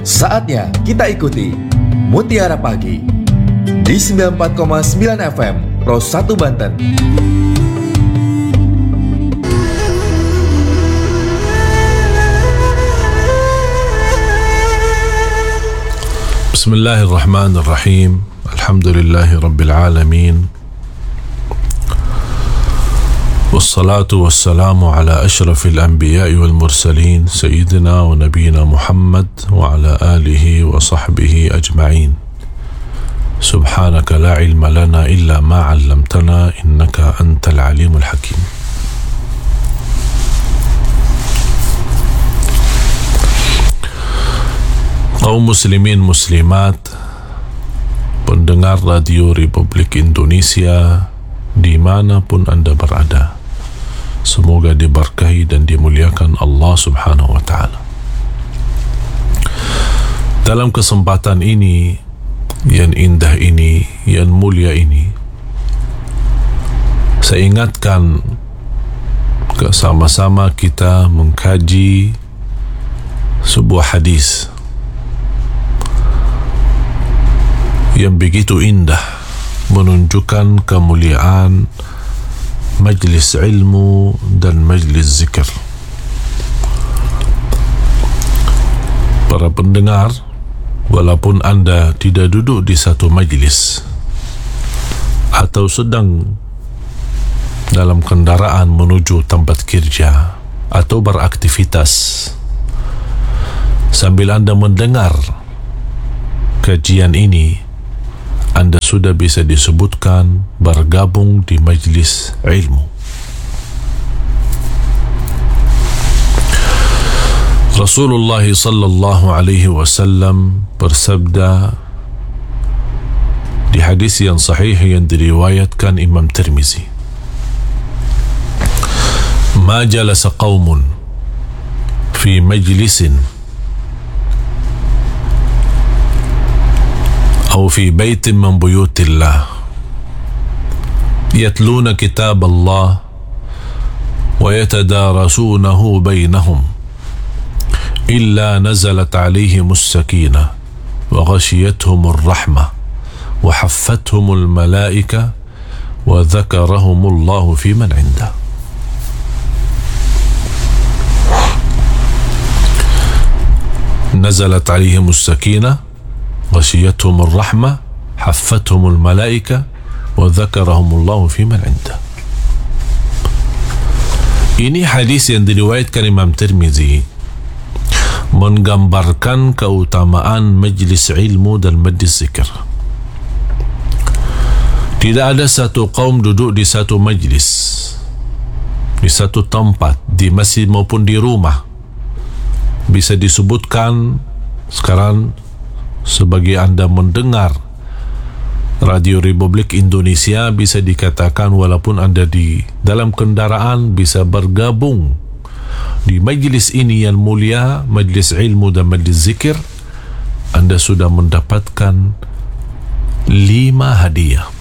Saatnya kita ikuti Mutiara Pagi di 94,9 FM Pro 1 Banten. Bismillahirrahmanirrahim. Alhamdulillahi Rabbil Alamin. Wassalatu wassalamu ala ashrafil anbiya'i wal mursalin Sayyidina wa nabiyina Muhammad wa ala alihi wa sahbihi ajma'in. Subhanaka la ilma lana illa ma 'allamtana innaka antal alimul hakim. Kaum muslimin muslimat, pendengar Radio Republik Indonesia dimanapun anda berada, semoga diberkahi dan dimuliakan Allah Subhanahu wa ta'ala. Dalam kesempatan ini yang indah ini, yang mulia ini, saya ingatkan sama-sama kita mengkaji sebuah hadis yang begitu indah, menunjukkan kemuliaan majlis ilmu dan majlis zikir. Para pendengar, walaupun anda tidak duduk di satu majlis atau sedang dalam kendaraan menuju tempat kerja atau beraktivitas, sambil anda mendengar kajian ini, anda sudah bisa disebutkan bergabung di majlis ilmu. Rasulullah sallallahu alaihi wasallam bersabda di hadis yang sahih yang diriwayatkan Imam Tirmizi, "Ma jalasa qaumun fi majlisin أو في بيت من بيوت الله يتلون كتاب الله ويتدارسونه بينهم إلا نزلت عليهم السكينة وغشيتهم الرحمة وحفتهم الملائكة وذكرهم الله في من عنده." نزلت عليهم السكينة غشيتهم الرحمة حفتهم الملائكة وذكرهم الله في من عنده. Ini hadis yang diriwayatkan Imam Tirmizi menggambarkan keutamaan majlis ilmu dan majlis zikir. Tidak ada satu kaum duduk di satu majlis, di satu tempat, di masjid maupun di rumah, bisa disebutkan sekarang sebagai anda mendengar Radio Republik Indonesia, bisa dikatakan walaupun anda di dalam kendaraan bisa bergabung di majlis ini yang mulia, majlis ilmu dan majlis zikir. Anda sudah mendapatkan 5 hadiah,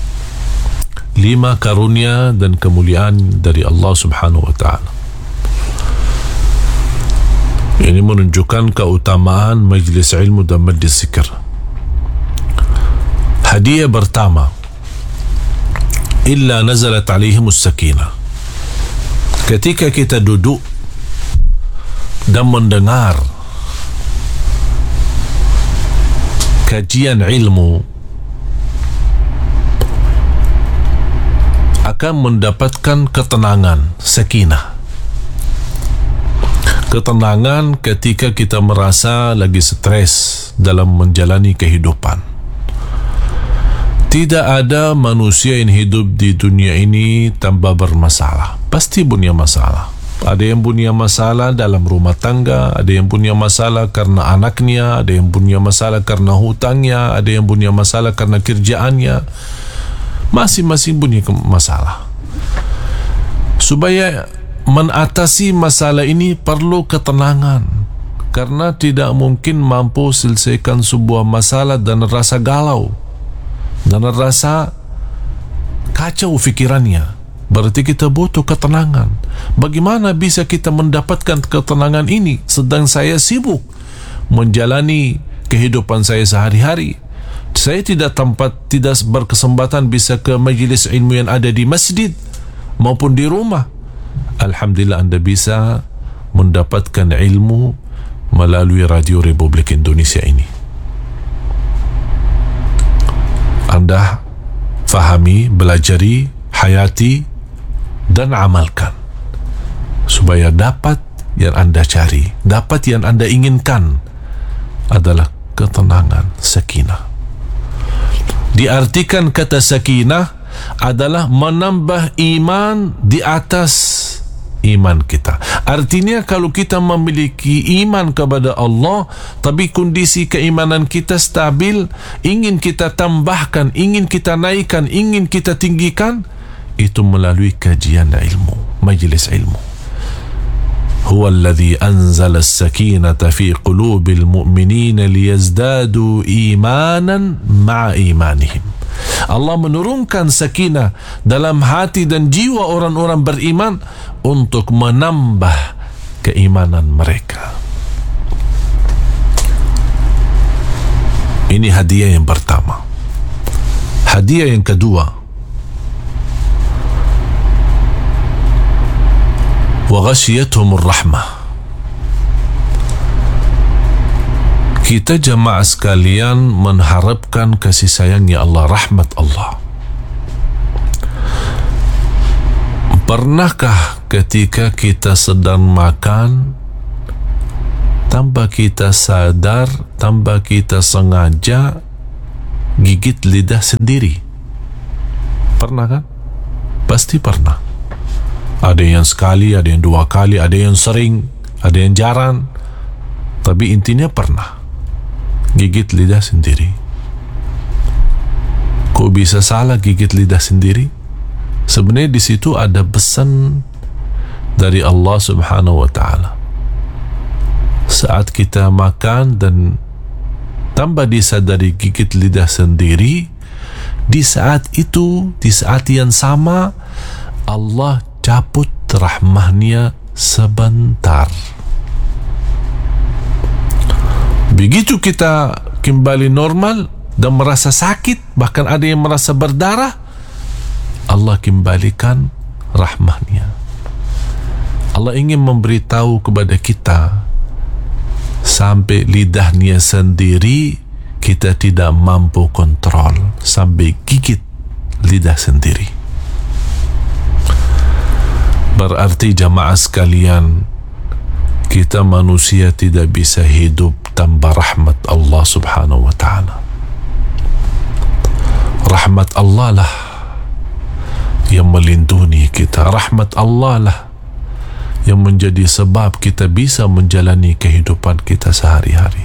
5 karunia dan kemuliaan dari Allah Subhanahu wa ta'ala. Ini menunjukkan keutamaan majlis ilmu dan majlis zikir. Hadiah pertama, illa nazalat alaihimus sakinah. Ketika kita duduk dan mendengar kajian ilmu, akan mendapatkan ketenangan, sakinah. Ketenangan ketika kita merasa lagi stres dalam menjalani kehidupan. Tidak ada manusia yang hidup di dunia ini tanpa bermasalah. Pasti punya masalah. Ada yang punya masalah dalam rumah tangga, ada yang punya masalah karena anaknya, ada yang punya masalah karena hutangnya, ada yang punya masalah karena kerjaannya. Masing-masing punya masalah. Supaya mengatasi masalah ini perlu ketenangan, karena tidak mungkin mampu selesaikan sebuah masalah dan rasa galau dan rasa kacau fikirannya. Berarti kita butuh ketenangan. Bagaimana bisa kita mendapatkan ketenangan ini sedang saya sibuk menjalani kehidupan saya sehari-hari. Saya tidak berkesempatan bisa ke majlis ilmu yang ada di masjid maupun di rumah. Alhamdulillah anda bisa mendapatkan ilmu melalui Radio Republik Indonesia ini. Anda fahami, belajari, hayati dan amalkan supaya dapat yang anda cari, dapat yang anda inginkan adalah ketenangan, sakinah. Diartikan kata sakinah adalah menambah iman di atas iman kita. Artinya kalau kita memiliki iman kepada Allah tapi kondisi keimanan kita stabil, ingin kita tambahkan, ingin kita naikkan, ingin kita tinggikan, itu melalui kajian ilmu, majlis ilmu. Huwa alladhi anzala as-sakinata fi qulubil mu'minina liyazdadu imanan ma'a imanihim. Allah menurunkan sakinah dalam hati dan jiwa orang-orang beriman untuk menambah keimanan mereka. Ini hadiah yang pertama. Hadiah yang kedua, wa ghashiyatuhumur rahmah. Kita jamaah sekalian mengharapkan kasih sayangnya Allah, rahmat Allah. Pernahkah ketika kita sedang makan, tanpa kita sadar, tanpa kita sengaja gigit lidah sendiri? Pernah kan? Pasti pernah. Ada yang sekali, ada yang dua kali, ada yang sering, ada yang jarang, tapi intinya pernah gigit lidah sendiri. Kok bisa salah gigit lidah sendiri? Sebenarnya di situ ada pesan dari Allah Subhanahu wa Ta'ala. Saat kita makan dan tanpa disadari gigit lidah sendiri, di saat itu, di saat yang sama, Allah cabut rahmahnya sebentar. Begitu kita kembali normal dan merasa sakit, bahkan ada yang merasa berdarah, Allah kembalikan rahmahnya. Allah ingin memberitahu kepada kita, sampai lidahnya sendiri kita tidak mampu kontrol, sampai gigit lidah sendiri. Berarti jamaah sekalian, kita manusia tidak bisa hidup tanpa rahmat Allah Subhanahu wa Ta'ala. Rahmat Allah lah yang melindungi kita. Rahmat Allah lah yang menjadi sebab kita bisa menjalani kehidupan kita sehari-hari.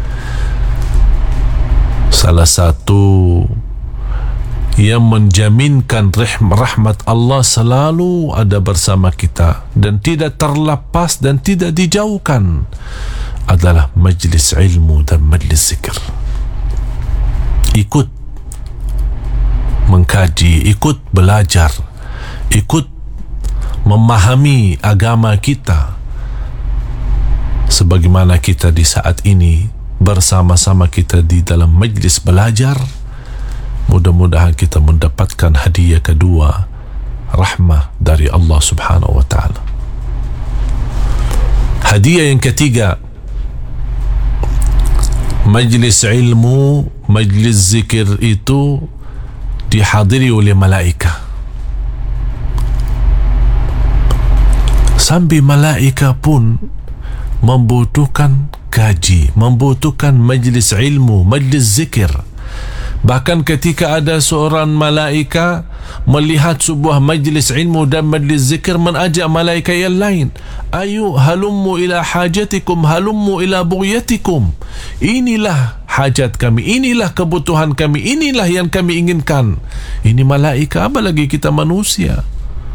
Salah satu yang menjaminkan rahmat Allah selalu ada bersama kita dan tidak terlepas dan tidak dijauhkan adalah majlis ilmu dan majlis zikir. Ikut mengkaji, ikut belajar, ikut memahami agama kita, sebagaimana kita di saat ini bersama-sama kita di dalam majlis belajar. Mudah-mudahan kita mendapatkan hadiah kedua, rahmah dari Allah Subhanahu wa Ta'ala. Hadiah yang ketiga, majlis ilmu, majlis zikir itu dihadiri oleh malaika. Sampai malaika pun membutuhkan kaji, membutuhkan majlis ilmu, majlis zikir. Bahkan ketika ada seorang malaika melihat sebuah majlis ilmu dan majlis zikir, mengajak malaika yang lain, ayo halummu ila hajatikum, halummu ila bughyatikum. Inilah hajat kami, inilah kebutuhan kami, inilah yang kami inginkan. Ini malaika, apa lagi kita manusia.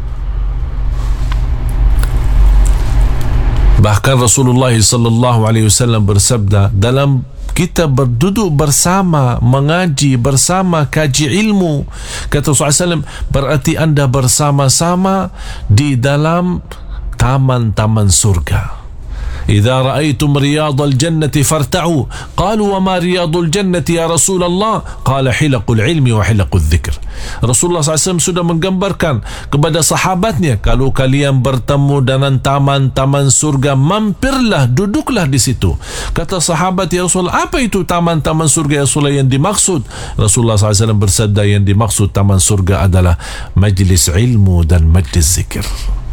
Bahkan Rasulullah SAW bersabda, dalam kita berduduk bersama, mengaji bersama, kaji ilmu, kata Rasulullah SAW, berarti anda bersama-sama di dalam taman-taman surga. idza ra'aytum riyadal jannati farta'u. Qalu wa ma riyadul jannati ya Rasulullah? Qala hilaqul ilmi wa hilaqul dzikr. Rasulullah SAW sudah menggambarkan kepada sahabatnya, kalau kalian bertemu dengan taman-taman surga, mampirlah, duduklah di situ. Kata sahabat, ya Rasulullah, apa itu taman-taman surga ya Rasulullah yang dimaksud? Rasulullah SAW bersabda, yang dimaksud taman surga adalah majlis ilmu dan majlis zikir.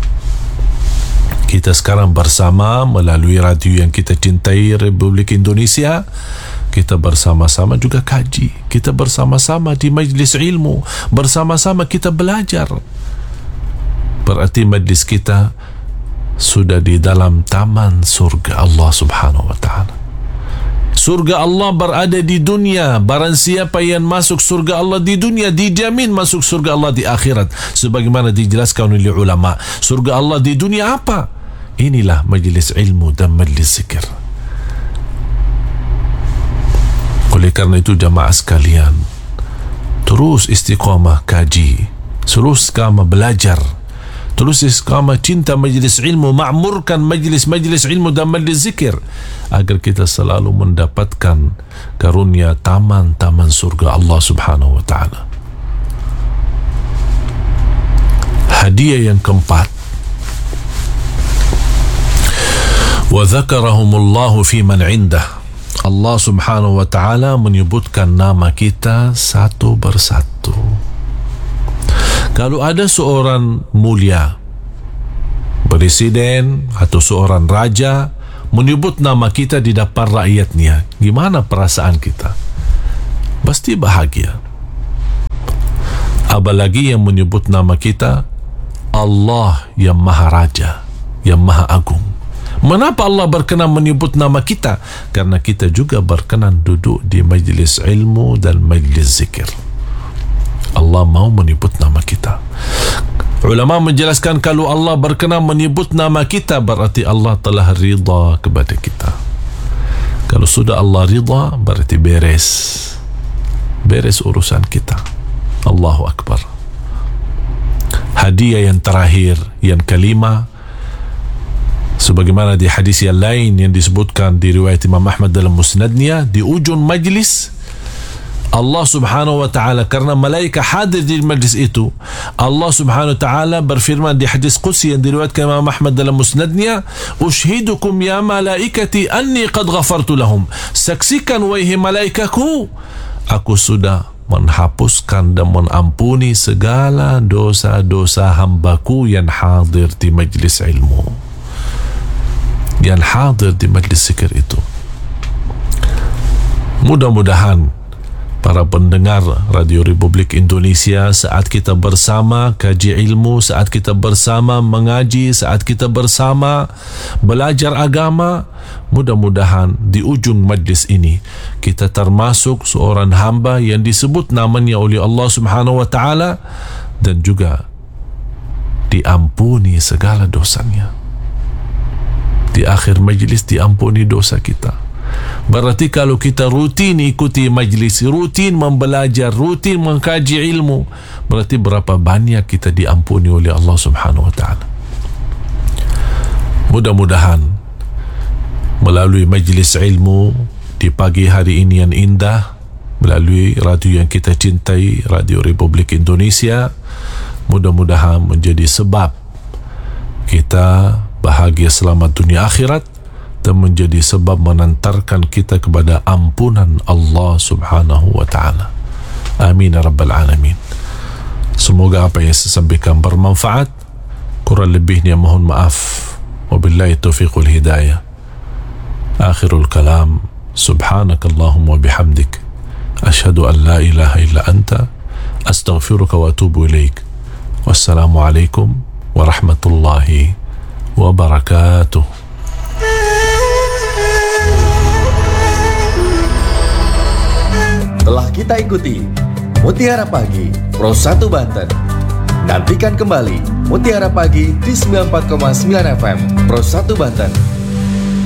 Kita sekarang bersama melalui radio yang kita cintai, Republik Indonesia. Kita bersama-sama juga kaji. Kita bersama-sama di majlis ilmu. Bersama-sama kita belajar. Berarti majlis kita sudah di dalam taman surga Allah Subhanahu wa ta'ala. Surga Allah berada di dunia. Barang siapa yang masuk surga Allah di dunia, dijamin masuk surga Allah di akhirat. Sebagaimana dijelaskan oleh ulama. Surga Allah di dunia apa? Inilah majlis ilmu dan majlis zikir. Oleh kerana itu jamaah sekalian, terus istiqamah kaji, terus istiqamah belajar, terus istiqamah cinta majlis ilmu, ma'murkan majlis-majlis ilmu dan majlis zikir, agar kita selalu mendapatkan karunia taman-taman surga Allah Subhanahu wa ta'ala. Hadiah yang keempat, wa dzakarahumullahu fi man indah. Allah Subhanahu wa ta'ala menyebutkan nama kita satu persatu. Kalau ada seorang mulia, presiden atau seorang raja menyebut nama kita di depan rakyatnya, gimana perasaan kita? Pasti bahagia. Apalagi yang menyebut nama kita Allah yang Maha Raja, yang Maha Agung. Mengapa Allah berkenan menyebut nama kita? Karena kita juga berkenan duduk di majlis ilmu dan majlis zikir. Allah mau menyebut nama kita. Ulama menjelaskan, kalau Allah berkenan menyebut nama kita, berarti Allah telah ridha kepada kita. Kalau sudah Allah ridha, berarti beres urusan kita. Allahu Akbar. Hadiah yang terakhir, yang kelima, sebagaimana di hadis yang lain yang disebutkan di riwayat Imam Ahmad dalam musnadnya, di ujung majlis Allah Subhanahu wa ta'ala, karena malaikat hadir di majlis itu, Allah Subhanahu wa ta'ala berfirman di hadis qudsi yang diriwayatkan Imam Ahmad dalam musnadnya, ushidukum ya malaikati anni qad ghafartu lahum. Saksikan wahai malaikatku, aku sudah menghapuskan dan mengampuni segala dosa-dosa hambaku yang hadir di majlis ilmu, yang hadir di majlis zikir itu. Mudah-mudahan para pendengar Radio Republik Indonesia, saat kita bersama kaji ilmu, saat kita bersama mengaji, saat kita bersama belajar agama, mudah-mudahan di ujung majlis ini kita termasuk seorang hamba yang disebut namanya oleh Allah Subhanahu wa ta'ala, dan juga diampuni segala dosanya. Di akhir majlis diampuni dosa kita. Berarti kalau kita rutin ikuti majlis, rutin membelajar, rutin mengkaji ilmu, berarti berapa banyak kita diampuni oleh Allah Subhanahu wa ta'ala. Mudah-mudahan melalui majlis ilmu di pagi hari ini yang indah, melalui radio yang kita cintai, Radio Republik Indonesia, mudah-mudahan menjadi sebab kita bahagia selamat dunia akhirat, dan menjadi sebab menantarkan kita kepada ampunan Allah Subhanahu wa ta'ala. Amin ya rabbal alamin. Semoga apa yang saya sampaikan bermanfaat. Kurang lebihnya mohon maaf. Wabillahi taufiq wal hidayah. Akhirul kalam, subhanakallahumma bihamdik, ashhadu an la ilaha illa anta, astaghfiruka wa atubu ilaik. Wassalamualaikum warahmatullahi wabarakatuh. Telah kita ikuti Mutiara Pagi Pro 1 Banten. Nantikan kembali Mutiara Pagi di 94,9 FM Pro 1 Banten.